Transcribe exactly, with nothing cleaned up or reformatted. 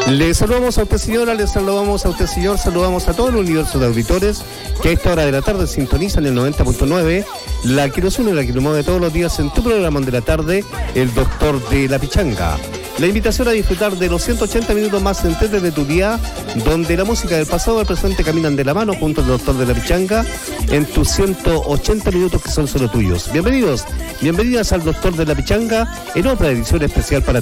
Le saludamos a usted, señora, le saludamos a usted, señor, saludamos a todo el universo de auditores que a esta hora de la tarde sintonizan el noventa punto nueve, la que nos une, la que nos mueve todos los días en tu programa de la tarde, el Doctor de la Pichanga. La invitación a disfrutar de los ciento ochenta minutos más enteros de tu día, donde la música del pasado y el presente caminan de la mano junto al Doctor de la Pichanga en tus ciento ochenta minutos que son solo tuyos. Bienvenidos, bienvenidas al Doctor de la Pichanga en otra edición especial para